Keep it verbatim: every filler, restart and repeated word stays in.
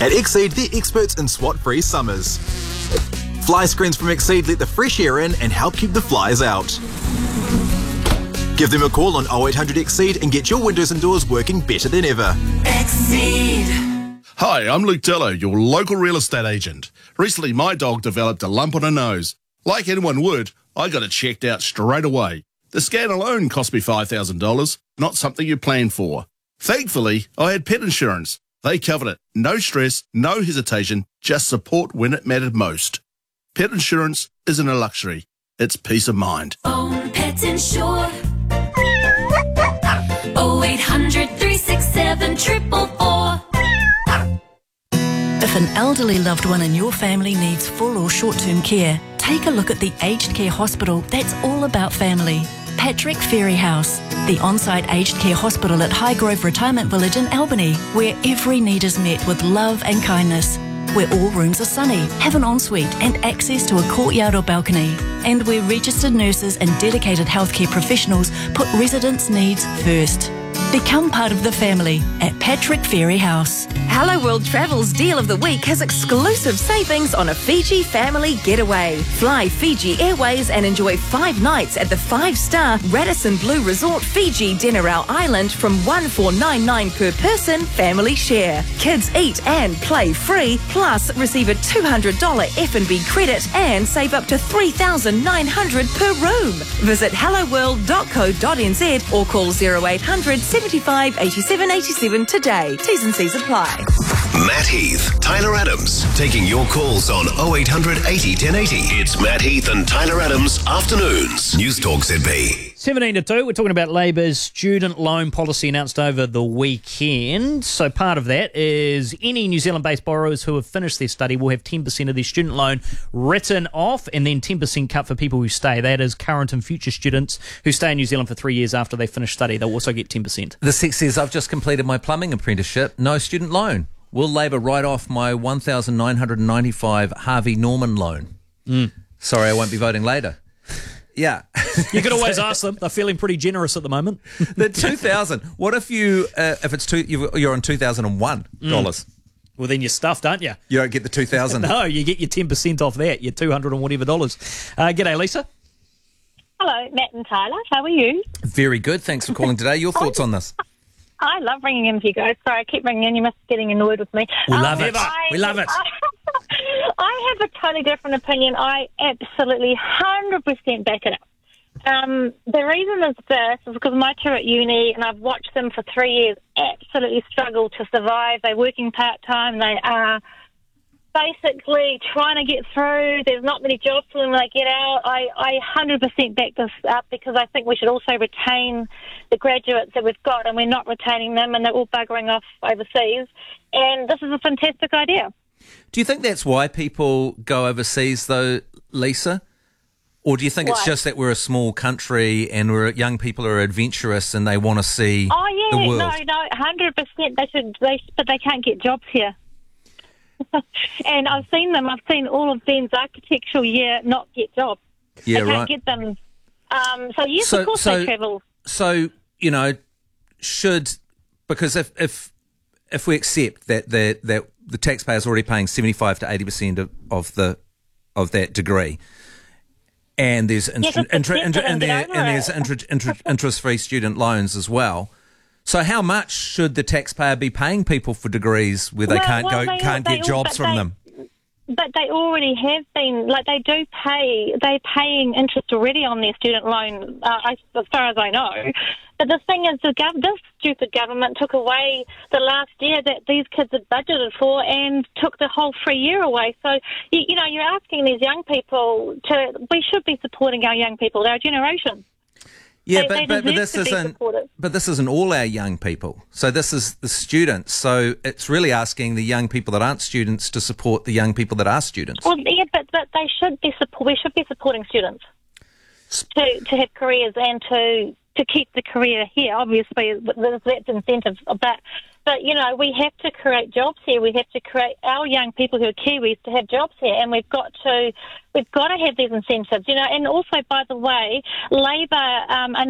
At Exceed, they're experts in SWAT-free summers. Fly screens from Exceed let the fresh air in and help keep the flies out. Give them a call on oh eight hundred Exceed and get your windows and doors working better than ever. Exceed. Hi, I'm Luke Dello, your local real estate agent. Recently, my dog developed a lump on her nose. Like anyone would, I got it checked out straight away. The scan alone cost me five thousand dollars, not something you plan for. Thankfully, I had pet insurance. They covered it. No stress, no hesitation, just support when it mattered most. Pet insurance isn't a luxury, it's peace of mind. Own Pet Insure. oh eight hundred, three six seven, four four four. If an elderly loved one in your family needs full or short-term care, take a look at the aged care hospital that's all about family. Patrick Ferry House, the on-site aged care hospital at Highgrove Retirement Village in Albany, where every need is met with love and kindness. Where all rooms are sunny, have an ensuite and access to a courtyard or balcony. And where registered nurses and dedicated healthcare professionals put residents' needs first. Become part of the family at Patrick Ferry House. Hello World Travel's Deal of the Week has exclusive savings on a Fiji family getaway. Fly Fiji Airways and enjoy five nights at the five-star Radisson Blue Resort Fiji Denarau Island from one thousand four hundred ninety-nine dollars per person, family share. Kids eat and play free, plus receive a two hundred dollars F and B credit and save up to three thousand nine hundred dollars per room. Visit hello world dot co dot n z or call oh eight hundred, seventy-five, eighty-seven, eighty-seven today. T's and C's apply. Matt Heath, Tyler Adams, taking your calls on oh eight hundred, eighty, ten eighty. It's Matt Heath and Tyler Adams Afternoons. News Talk Z B. seventeen to two, we're talking about Labour's student loan policy announced over the weekend. So part of that is any New Zealand-based borrowers who have finished their study will have ten percent of their student loan written off and then ten percent cut for people who stay. That is current and future students who stay in New Zealand for three years after they finish study. They'll also get ten percent. The six says, I've just completed my plumbing apprenticeship, no student loan. Will Labor write off my one thousand nine hundred ninety-five Harvey Norman loan? Mm. Sorry, I won't be voting later. Yeah. You could always ask them. They're feeling pretty generous at the moment. The two thousand. What if you, uh, if it's two, you're on two thousand one dollars? Mm. Well, then you're stuffed, aren't you? You don't get the two thousand. No, you get your ten percent off that, your two hundred and whatever dollars. Uh, g'day, Lisa. Hello, Matt and Tyler. How are you? Very good. Thanks for calling today. Your thoughts on this? I love ringing in for you guys. Sorry, I keep ringing in. You must be getting annoyed with me. We love um, it. I, we love it. I, I have a totally different opinion. I absolutely one hundred percent back it up. Um, the reason is this is because my two are at uni and I've watched them for three years absolutely struggle to survive. They're working part-time. They are basically trying to get through. There's not many jobs for them when they get out. I, I one hundred percent back this up because I think we should also retain the graduates that we've got, and we're not retaining them, and they're all buggering off overseas. And this is a fantastic idea. Do you think that's why people go overseas, though, Lisa? Or do you think Why? it's just that we're a small country and we're young people are adventurous and they want to see oh, yeah, the world? no, no, one hundred percent. They should, they, but they can't get jobs here. And I've seen them. I've seen all of Ben's architectural year not get jobs. Yeah, they can't right. get them. Um, so yes, So- of course so- they travel. So, you know, should, because if if if we accept that the that the taxpayer's already paying seventy-five to eighty percent of, of the of that degree, and there's Yeah, inter, just inter, accept inter, it and and, get there, over and there's it. inter, inter, interest-free student loans as well. So how much should the taxpayer be paying people for degrees where they Well, can't well, go they- can't they get all- jobs but from they- them? But they already have been, like they do pay, they're paying interest already on their student loan, uh, I, as far as I know. But the thing is, the gov- this stupid government took away the last year that these kids had budgeted for and took the whole free year away. So, you, you know, you're asking these young people to, we should be supporting our young people, our generation. Yeah, They- but, they but, but deserve this to be isn't. supported. But this isn't all our young people. So this is the students. So it's really asking the young people that aren't students to support the young people that are students. Well, yeah, but, but they should be support. We should be supporting students to to have careers and to to keep the career here. Obviously, there's that's incentive, but but you know we have to create jobs here. We have to create our young people who are Kiwis to have jobs here, and we've got to we've got to have these incentives. You know, and also by the way, Labor. Um,